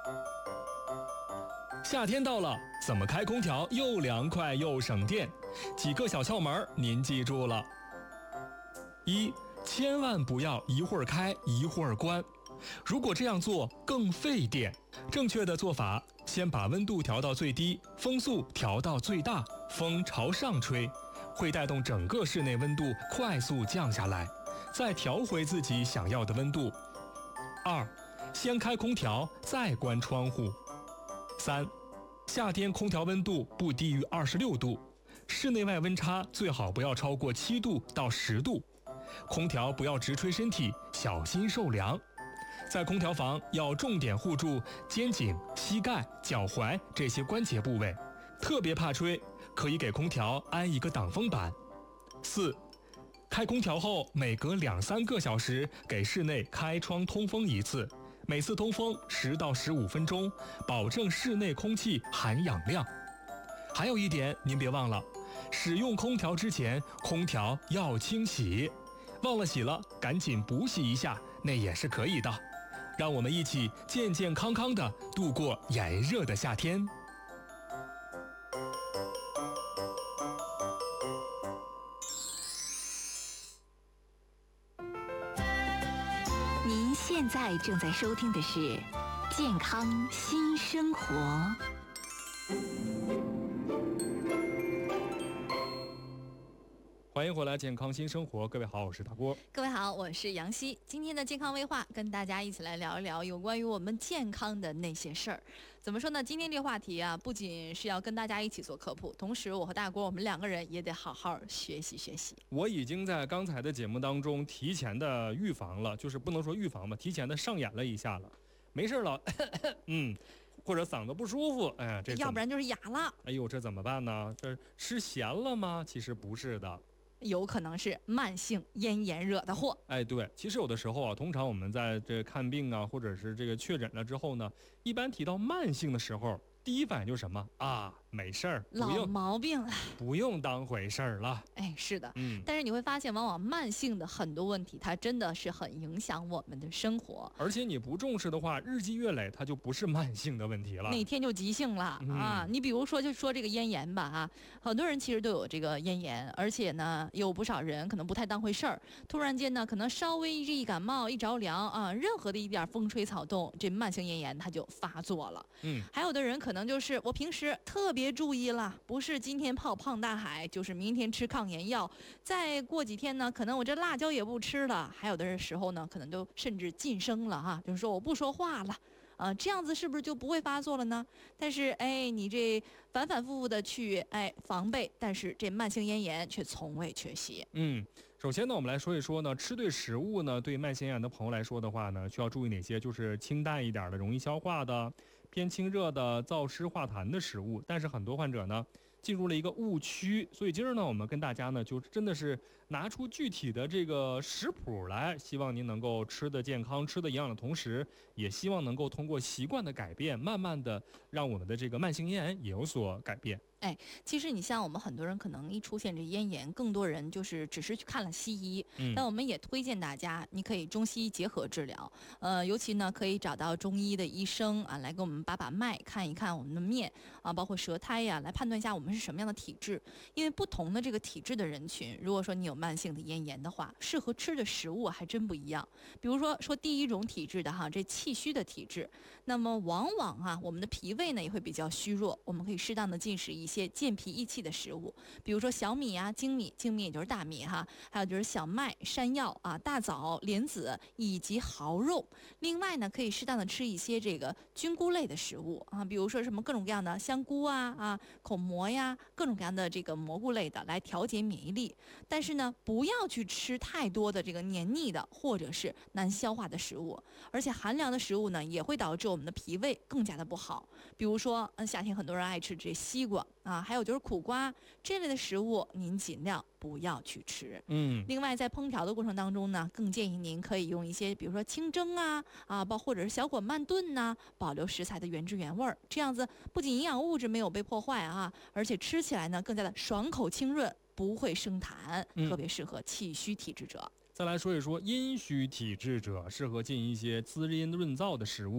夏天到了，怎么开空调又凉快又省电？几个小窍门您记住了。一，千万不要一会儿开一会儿关，如果这样做更费电。正确的做法，先把温度调到最低，风速调到最大，风朝上吹，会带动整个室内温度快速降下来，再调回自己想要的温度。二，先开空调再关窗户。三，夏天空调温度不低于26度，室内外温差最好不要超过7度到10度，空调不要直吹身体，小心受凉。在空调房要重点护住肩颈、膝盖、脚踝这些关节部位，特别怕吹，可以给空调安一个挡风板。四，开空调后每隔2-3个小时给室内开窗通风一次，每次通风10到15分钟，保证室内空气含氧量。还有一点您别忘了，使用空调之前空调要清洗，忘了洗了赶紧补洗一下，那也是可以的。让我们一起健健康康的度过炎热的夏天。 您现在正在收听的是健康新生活。 欢迎回来，健康新生活。各位好，我是大郭。 各位好，我是杨希。今天的健康微话，跟大家一起来聊一聊有关于我们健康的那些事儿。怎么说呢？今天这个话题啊，不仅是要跟大家一起做科普，同时我和大郭我们2个人也得好好学习学习。 我已经在刚才的节目当中提前的预防了，就是不能说预防吧，提前的上演了一下了。没事了，或者嗓子不舒服，哎呀，这要不然就是哑了。 哎呦，这怎么办呢？这吃咸了吗？其实不是的。 有可能是慢性咽炎惹的祸。 哎，对，其实有的时候啊，通常我们在这看病啊，或者是这个确诊了之后呢，一般提到慢性的时候，第一反应就是什么啊？没事儿， 老毛病了， 不用当回事儿了。 哎，是的，但是你会发现，往往慢性的很多问题，它真的是很影响我们的生活。 而且你不重视的话，日积月累，它就不是慢性的问题了， 哪天就急性了啊！你比如说，就说这个咽炎吧啊，很多人其实都有这个咽炎，而且呢，有不少人可能不太当回事儿，突然间呢，可能稍微一感冒、一着凉啊，任何的一点风吹草动，这慢性咽炎它就发作了。还有的人可能就是我平时特别注意了，不是今天泡胖大海，就是明天吃抗炎药，再过几天呢，可能我这辣椒也不吃了，还有的时候呢，可能都甚至晋升了哈，就是说我不说话了。这样子是不是就不会发作了呢？但是你这反反复复的去防备，但是这慢性咽炎却从未缺席。 首先呢，我们来说一说呢，吃对食物呢，对慢性咽炎的朋友来说的话呢，需要注意哪些？就是清淡一点的、容易消化的、偏清热的、燥湿化痰的食物。但是很多患者呢，进入了一个误区，所以今儿呢，我们跟大家呢，就真的是拿出具体的这个食谱来，希望您能够吃得健康、吃得营养的同时，也希望能够通过习惯的改变，慢慢的让我们的这个慢性咽炎也有所改变。 其实你像我们很多人可能一出现这咽炎，更多人就是只是去看了西医，但我们也推荐大家，你可以中西医结合治疗，尤其呢可以找到中医的医生啊，来给我们把脉，看一看我们的面啊，包括舌苔呀，来判断一下我们是什么样的体质。因为不同的这个体质的人群，如果说你有慢性的咽炎的话，适合吃的食物还真不一样。比如说第一种体质的哈，这气虚的体质，那么往往啊，我们的脾胃呢也会比较虚弱，我们可以适当的进食一些健脾益气的食物，比如说小米啊、精米也就是大米哈，还有就是小麦、山药啊、大枣、莲子以及蚝肉。另外呢，可以适当的吃一些这个菌菇类的食物啊，比如说什么各种各样的香菇啊、口蘑呀，各种各样的这个蘑菇类的来调节免疫力。但是呢，不要去吃太多的这个黏腻的或者是难消化的食物，而且寒凉的食物呢也会导致我们的脾胃更加的不好。比如说，夏天很多人爱吃这西瓜啊，还有就是苦瓜这类的食物，您尽量不要去吃。另外在烹调的过程当中呢，更建议您可以用一些，比如说清蒸或者是小火慢炖保留食材的原汁原味，这样子不仅营养物质没有被破坏而且吃起来呢更加的爽口清润，不会生痰，特别适合气虚体质者。 再来说一说阴虚体质者，适合进一些滋阴润燥的食物，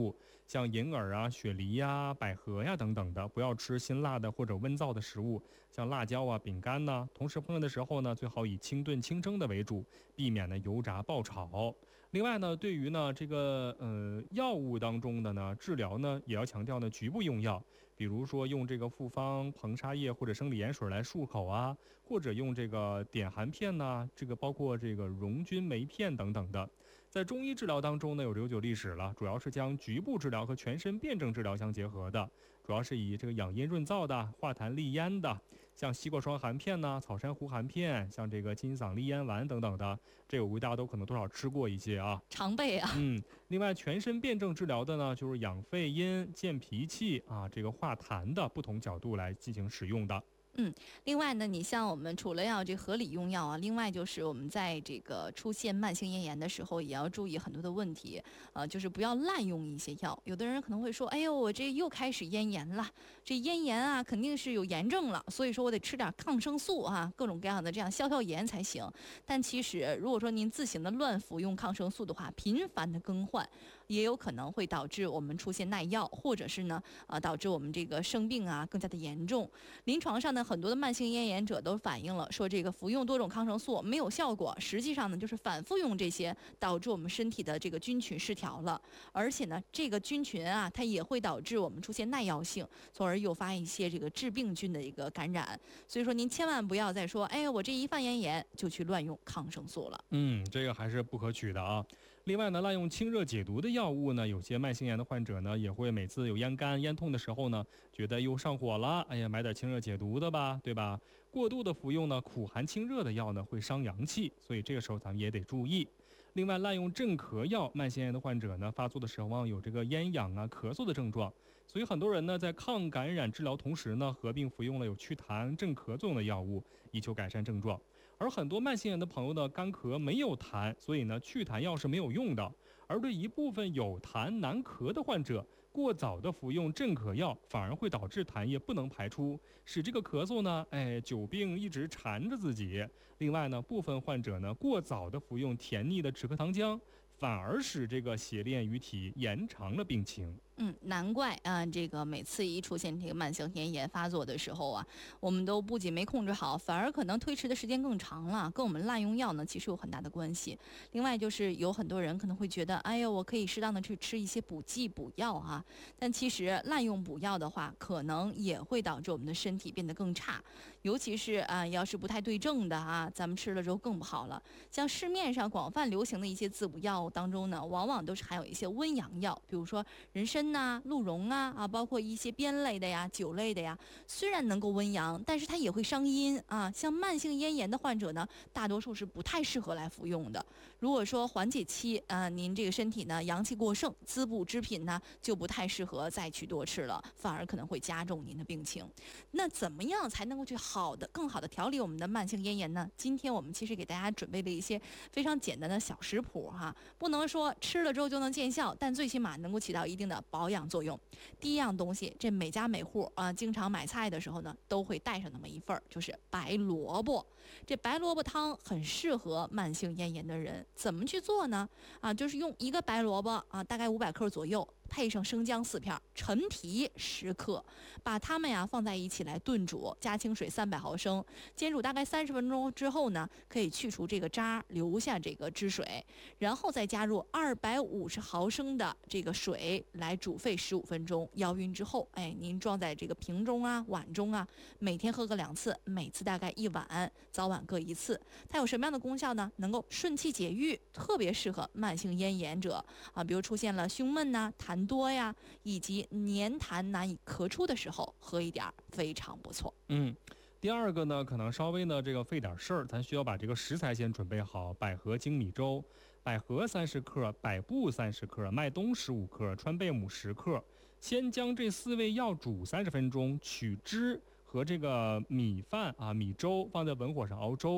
像银耳啊、雪梨呀、百合呀等等的，不要吃辛辣的或者温燥的食物，像辣椒啊、饼干呢。同时烹饪的时候呢，最好以清炖清蒸的为主，避免呢油炸爆炒。另外呢，对于呢这个药物当中的呢治疗呢，也要强调呢局部用药，比如说用这个复方硼砂液或者生理盐水来漱口啊，或者用这个碘含片呐，这个包括这个溶菌酶片等等的。在中医治疗当中呢，有悠久历史了，主要是将局部治疗和全身辩证治疗相结合的，主要是以这个养阴润燥的、化痰利咽的，像西瓜霜含片呐、草珊瑚含片，像这个金嗓利咽丸等等的，这我估计大家都可能多少吃过一些啊， 常备啊。 另外全身辩证治疗的呢，就是养肺阴、健脾气啊，这个化痰的不同角度来进行使用的。 另外呢，你像我们除了要这合理用药啊，另外就是我们在这个出现慢性咽炎的时候，也要注意很多的问题，就是不要滥用一些药。有的人可能会说，哎呦，我这又开始咽炎了，这咽炎啊，肯定是有炎症了，所以说我得吃点抗生素啊，各种各样的这样消炎才行。但其实如果说您自行的乱服用抗生素的话，频繁的更换，也有可能会导致我们出现耐药，或者是呢，导致我们这个生病啊更加的严重。临床上呢，很多的慢性咽炎者都反映了说，这个服用多种抗生素没有效果，实际上呢，就是反复用这些，导致我们身体的这个菌群失调了，而且呢，这个菌群啊，它也会导致我们出现耐药性，从而诱发一些这个致病菌的一个感染。所以说，您千万不要再说，哎，我这一犯咽炎就去乱用抗生素了。 这个还是不可取的啊。另外呢，滥用清热解毒的药物呢，有些慢性炎的患者呢，也会每次有咽干、咽痛的时候呢，觉得又上火了，哎呀，买点清热解毒的吧，对吧？过度的服用呢，苦寒清热的药呢，会伤阳气，所以这个时候咱们也得注意。另外，滥用镇咳药，慢性炎的患者呢，发作的时候往往有这个咽痒啊、咳嗽的症状，所以很多人呢，在抗感染治疗同时呢，合并服用了有祛痰、镇咳作用的药物，以求改善症状。而很多慢性炎的朋友呢，干咳没有痰，所以呢，祛痰药是没有用的。而对一部分有痰难咳的患者，过早的服用镇咳药，反而会导致痰液不能排出，使这个咳嗽呢，久病一直缠着自己。另外呢，部分患者呢，过早的服用甜腻的止咳糖浆，反而使这个血炼于体，延长了病情。 难怪啊，这个每次一出现这个慢性咽炎发作的时候啊，我们都不仅没控制好，反而可能推迟的时间更长了，跟我们滥用药呢其实有很大的关系。另外就是有很多人可能会觉得，哎呦，我可以适当的去吃一些补剂补药啊，但其实滥用补药的话，可能也会导致我们的身体变得更差，尤其是要是不太对症的啊，咱们吃了之后更不好了。像市面上广泛流行的一些滋补药物当中呢，往往都是含有一些温阳药，比如说人参呐、鹿茸啊，包括一些鞭类的呀、酒类的呀，虽然能够温阳，但是它也会伤阴啊。像慢性咽炎的患者呢，大多数是不太适合来服用的。如果说缓解期您这个身体呢阳气过盛，滋补之品呢就不太适合再去多吃了，反而可能会加重您的病情。那怎么样才能够去更好的调理我们的慢性咽炎呢？今天我们其实给大家准备了一些非常简单的小食谱哈，不能说吃了之后就能见效，但最起码能够起到一定的保养作用。第一样东西，这每家每户经常买菜的时候呢，都会带上那么一份儿，就是白萝卜。这白萝卜汤很适合慢性咽炎的人，怎么去做呢？就是用一个白萝卜大概500克左右，配上生姜4片，陈皮10克，把它们呀放在一起来炖煮，加清水300毫升，煎煮大概30分钟之后呢，可以去除这个渣，留下这个汁水，然后再加入250毫升的这个水来煮沸15分钟，摇匀之后，您装在这个瓶中啊、碗中啊，每天喝个2次，每次大概1碗，早晚各1次。它有什么样的功效呢？能够顺气解郁，特别适合慢性咽炎者比如出现了胸闷呐、痰多呀，以及黏痰难以咳出的时候，喝一点非常不错。 第二个呢，可能稍微呢这个费点事儿，咱需要把这个食材先准备好。百合精米粥，百合30克，百布30克，麦冬15克，川贝母10克。先将这4味药煮30分钟，取汁和这个米饭米粥放在文火上熬粥。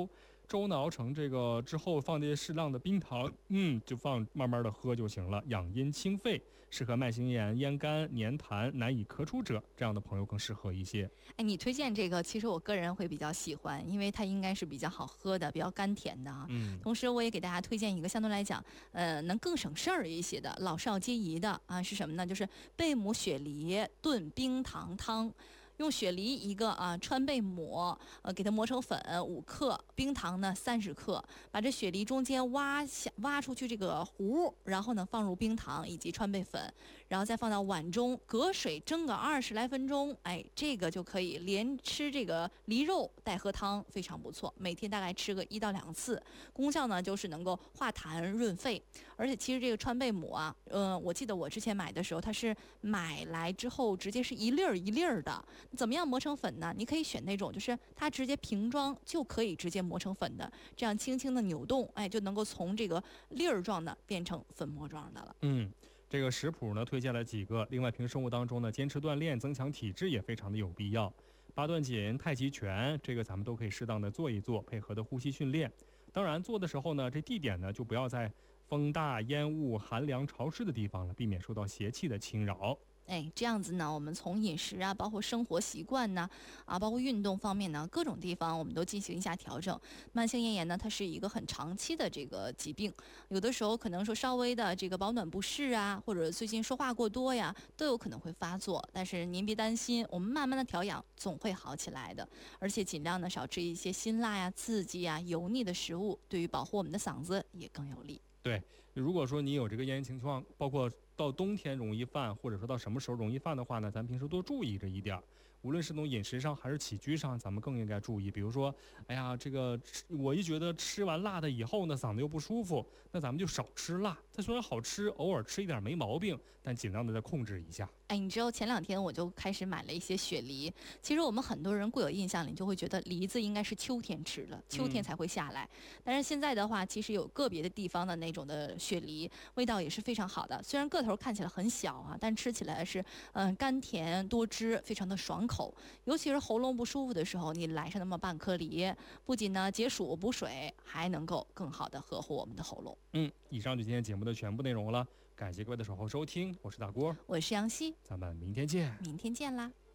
粥呢熬成这个之后放些适量的冰糖，就慢慢的喝就行了，养阴清肺，适合慢性咽炎、咽干、黏痰、难以咳出者这样的朋友更适合一些。 哎，你推荐这个，其实我个人会比较喜欢，因为它应该是比较好喝的，比较甘甜的啊。同时我也给大家推荐一个相对来讲，能更省事儿一些的，老少皆宜的啊，是什么呢？就是贝母雪梨炖冰糖汤。用雪梨一个啊，川贝母，给它磨成粉5克，冰糖呢30克，把这雪梨中间挖出去这个核，然后呢放入冰糖以及川贝粉，然后再放到碗中，隔水蒸个20来分钟，哎，这个就可以连吃这个梨肉带喝汤，非常不错。每天大概吃个1到2次，功效呢就是能够化痰润肺，而且其实这个川贝母啊，我记得我之前买的时候，它是买来之后直接是一粒儿一粒儿的。怎么样磨成粉呢？你可以选那种就是它直接瓶装就可以直接磨成粉的，这样轻轻的扭动，哎，就能够从这个粒儿状的变成粉末状的了。 这个食谱呢推荐了几个，另外平时生活当中呢，坚持锻炼增强体质也非常的有必要。8段锦、太极拳，这个咱们都可以适当的做一做，配合的呼吸训练。当然做的时候呢，这地点呢就不要在风大、烟雾、寒凉、潮湿的地方了，避免受到邪气的侵扰。 哎，这样子呢，我们从饮食啊，包括生活习惯呢，包括运动方面呢，各种地方我们都进行一下调整。慢性咽炎呢，它是一个很长期的这个疾病，有的时候可能说稍微的这个保暖不适啊，或者最近说话过多呀，都有可能会发作。但是您别担心，我们慢慢的调养，总会好起来的。而且尽量呢少吃一些辛辣呀、刺激呀、油腻的食物，对于保护我们的嗓子也更有利。 对，如果说你有这个咽炎情况，包括到冬天容易犯，或者说到什么时候容易犯的话呢，咱平时多注意这一点。无论是从饮食上还是起居上，咱们更应该注意。比如说，哎呀，这个我一觉得吃完辣的以后呢，嗓子又不舒服，那咱们就少吃辣。它虽然好吃，偶尔吃一点没毛病，但尽量的再控制一下。 哎，你知道前2天我就开始买了一些雪梨。其实我们很多人固有印象里就会觉得梨子应该是秋天吃的，秋天才会下来。但是现在的话，其实有个别的地方的那种的雪梨，味道也是非常好的。虽然个头看起来很小啊，但吃起来是甘甜多汁，非常的爽口。尤其是喉咙不舒服的时候，你来上那么半颗梨，不仅呢解暑补水，还能够更好的呵护我们的喉咙。 以上就今天节目的全部内容了。感谢各位的守候收听，我是大郭， 我是杨希， 咱们明天见。 明天见啦。